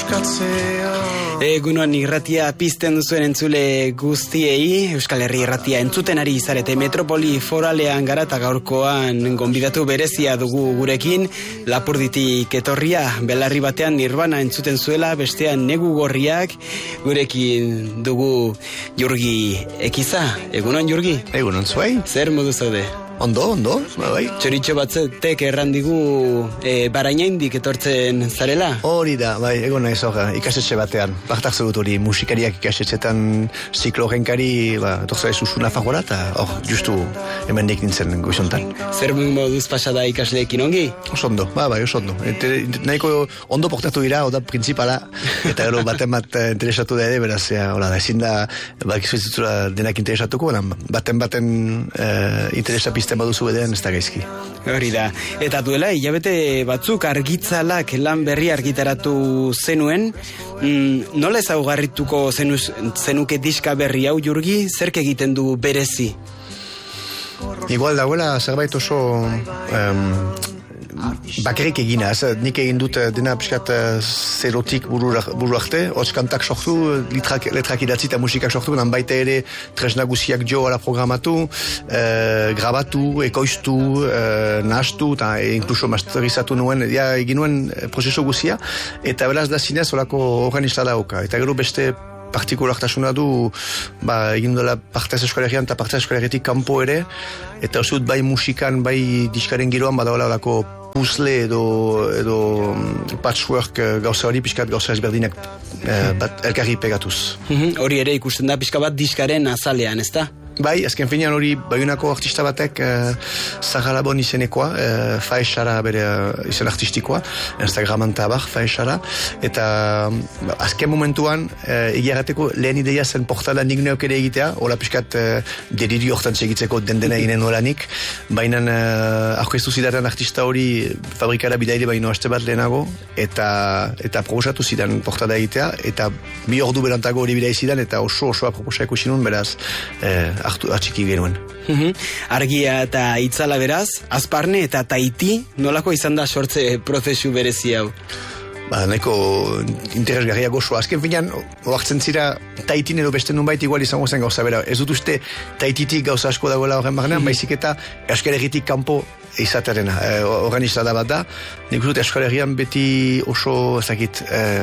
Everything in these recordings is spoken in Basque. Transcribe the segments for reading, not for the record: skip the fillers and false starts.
Egunon irratia pizten duzuen entzule guztiei, Euskal Herri irratia entzuten ari izarete metropoli foralean gara eta gaurkoan gonbidatu berezia dugu gurekin, Lapurditik etorria, belarri batean Nirvana entzuten zuela, bestean Negu Gorriak, gurekin dugu Jurgi Ekiza. Egunon Jurgi? Egunon zuei? Zer modu zaude? Ondo, bai. Txoritxo batzetek errandigu Barainaindik etortzen zarela? Hori da, bai, egon naiz hor, ikasetxe batean. Bartak zegut hori, musikariak ikasetxetan ziklo horrenkari, etortzea ez usuna fagora, eta hor, justu hemen nek nintzen goizontan. Zer moduz pasada ikasleekin ongi? Osondo, bai, osondo. Nahiko ondo portatu dira, oda principala, eta gero baten bat interesatu da ere, beraz, hola da, ezin da, izuetzura denak interesatuko, baten interesa pizten baduzu edean ez da gaizki. Hori da. Eta duela, hilabete batzuk argitzalak lan berri argitaratu zenuen, nola ezaugarrituko zenuke diska berri hau, Jurgi? Zerk egiten du berezi? Igual dagoela zerbait oso bakarrik egina, nik egin dut dena pixkat zerotik buru arte, hotz kantak sortu, letrak idatzi eta musikak sortu, nan baita ere tresna guziak jo ala programatu, grabatu, ekoiztu, nahastu, eta inkluso masterizatu nuen, egin nuen prozesu guzia, eta beraz da zinez olako organista dauka, eta gero beste partikulartasuna du, egin duela partez eskolerian eta partez eskoleriatik kanpo ere, eta osut bai musikan, bai diskaren giroan badagoela olako puzzle edo patchwork gauza hori, pixkat gauza ezberdinak elkarri pegatuz. Hori ere ikusten da pixka bat diskaren azalean, ez da? Bai, azken finean hori Baionako artista batek Zagalabon izenekoa, Faesara bere izen artistikoa, Instagraman eta abar, Faesara, eta azken momentuan egiarateko lehen ideia zen portala nik neok ere egitea, hola pixkat delirio hortan segitzeko dendena eginen nolanik, baina aurkeztu zidaten artista hori fabrikara bidaile baino haste bat lehenago, eta proposatu zidan portala egitea, eta bi ordu berantago hori bidai zidan, eta osoa proposaiko zinun, beraz atxiki genuen. Argia eta itzala beraz, Azparne eta Tahiti, nolako izan da sortze prozesu berezi hau? Nahiko interesgarria gozoa. Azken finean, oartzen zira Tahitin edo beste nunbait igual izango zen gauza bera. Ez dut uste Tahititik gauza asko dagoela horren barnean, baizik eta Euskal Herritik kanpo izaterena. Organizada bat da. Nik uste Euskal Herrian beti oso ezakit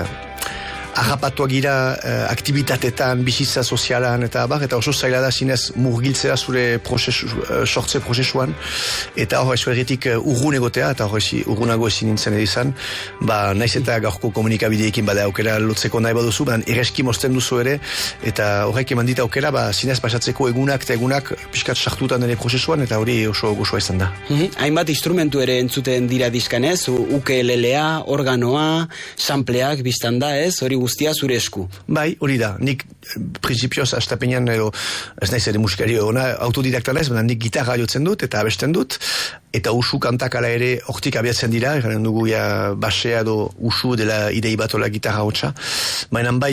agapatuak gira aktivitatetan, bizitza sozialan eta oso zaila da zinez murgiltzea zure sortze prozesuan, eta hor Euskal Herritik urgun egotea, eta hor urgunago ezin nintzen edizan, naiz eta gaurko komunikabideekin bada aukera lotzeko nahi baduzu, ereski mozten duzu ere, eta horrek eman dit aukera, zinez pasatzeko egunak eta egunak pixkat sartutan ere prozesuan, eta hori oso gozoa izan da. Hainbat instrumentu ere entzuten dira diskanez, ukelelea, organoa, sampleak biztan da, ez? Hori guztia zure esku. Bai, hori da. Nik prinsipioz astapenean ez naiz ere musikari autodidakta naiz, baina nik gitarra jotzen dut eta abesten dut, eta usu kantak ala ere hortik abiatzen dira, garen dugu basea edo usu dela idei batola gitarra hotxa. Baina bai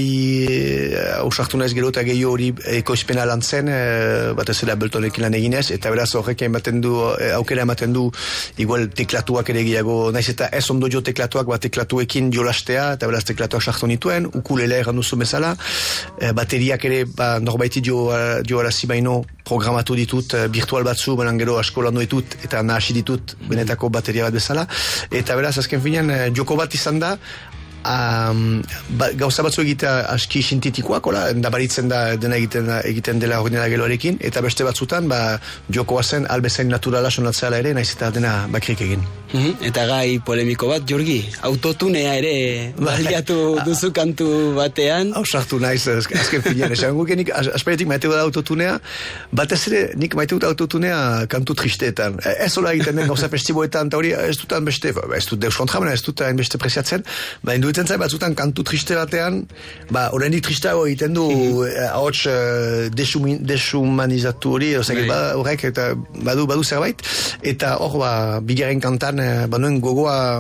ausartu naiz gero eta gehiago hori ekoizpena lan zen, bat ez dela Beltonekin lan eginez, eta beraz horrek aukera ematen du igual teklatuak ere gehiago, naiz eta ez ondo jo teklatuak, teklatuekin jolastea, eta beraz teklatuak sartu nituen, ukulele erran duzu bezala, bateriak ere norbaiti joarazi baino programatu ditut, virtual batzu, baina gero asko landu ditut, eta nahasi ditut benetako bateria bat bezala, eta beraz azken finean joko bat izan da, gauza batzu egitea aski sintetikoak, nabaritzen da dena egiten dela ordinala geloarekin, eta beste batzutan jokoa zen albezain naturala sonatzea ere, naiz eta dena bakrik egin. Eta gai polemiko bat, Jurgi, autotunea ere baliatu duzu kantu batean? Ausartu naiz, azken finean, esan gukenik asparetik maite da autotunea, batez ere nik maite dut autotunea kantu tristeetan. Ez hola egiten den gauza festiboetan, eta hori ez dutan beste, ez dut deus kontra, ez dutan beste preziatzen, iruditzen zait batzutan kantu triste batean, oraindik tristeago egiten du ahots deshumanizatu hori, horrek eta badu zerbait, eta hor bigarren kantan nuen gogoa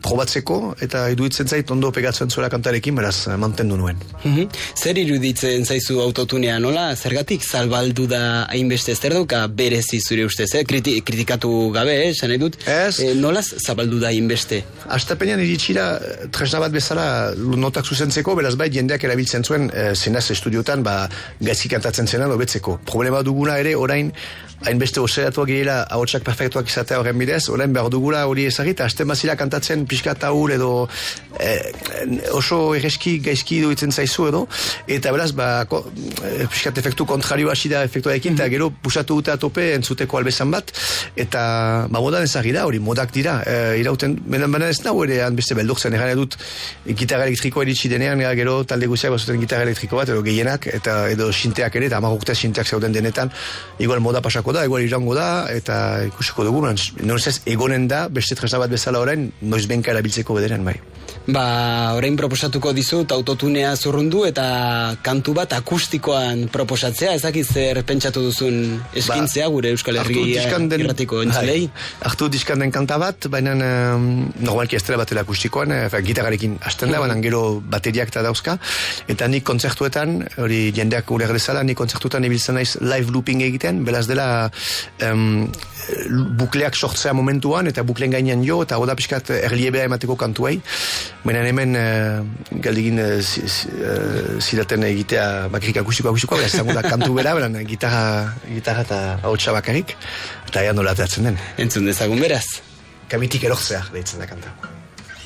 probatzeko, eta iduitzen zait ondo pegatzen zuela kantarekin, beraz, mantendu nuen. Zer iruditzen zaizu autotunea, nola? Zergatik zabaldu da hainbeste, zer dauka berezi zure ustez, kritikatu gabe, esan nahi dut? Nola zabaldu da hainbeste? Astapenean iritsira, tresna bat bezala notak zuzentzeko, beraz bai, jendeak erabiltzen zuen, zenaz estudiotan, gaizki kantatzen zena dobetzeko. Problema duguna ere, orain, hainbeste oseratuak girela, ahotsak perfektuak izatea horren bidez, orain behar dugula hori ezagita, hasten bazira kantatzen pixka taul edo oso erreski gaizki duitzen zaizu edo, eta beraz, pixkat efektu kontrario hasi da efektuarekin, eta gero pusatu dute atope entzuteko albezan bat, eta modan ezagida, hori modak dira, irauten, baina ez nahu ere beste beldurtzen, egan edut gitarra elektrikoa eritsi denean, gero talde guziak bazuten gitarra elektriko bat, edo gehienak, eta edo sinteak ere, eta amagurtez sinteak zauden denetan, igual moda pasako da, igual irango da, eta ikusiko dugu, norez egonen da, beste tresna bat bezala orain, noiz benka erabiltzeko bederen, bai. Orain proposatuko dizut autotunea zurrundu eta kantu bat akustikoan proposatzea, ezakit zer pentsatu duzun eskintzea gure Euskal Herria irratiko entzulei? Artu diskanden kanta bat, baina normalki ez dela batela akustikoan, gitarrarekin hasten da, baina gero bateriak eta dauzka, eta nik kontzertuetan, hori jendeak uler dezala, nik kontzertuetan ibiltzen naiz live looping egiten, belaz dela bukleak sortzea momentuan, eta bukleen gainean jo, eta oda pixkat erliebea emateko kantuei, baina hemen galdegin zidaten egitea bakarrik akustikoa, ez zango da kantu bera, baina gitarra eta ahotsa bakarrik, eta ea nola ateratzen den. Entzun dezagun beraz. Kamitik erortzea, behitzen da kanta.